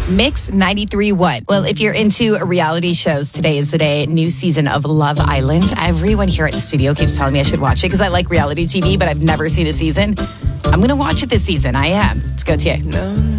Mix 93.1. Well, if you're into reality shows, today is the day. New season of Love Island. Everyone here at the studio keeps telling me I should watch it because I like reality TV, but I've never seen a season. I'm going to watch it this season. I am. Let's go, Tia.